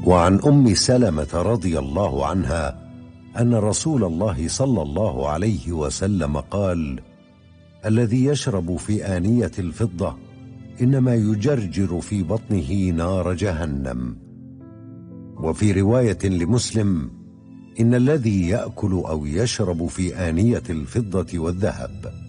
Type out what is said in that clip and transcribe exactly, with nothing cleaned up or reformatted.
وعن أم سلمة رضي الله عنها أن رسول الله صلى الله عليه وسلم قال: الذي يشرب في آنية الفضة إنما يجرجر في بطنه نار جهنم. وفي رواية لمسلم: إن الذي يأكل أو يشرب في آنية الفضة والذهب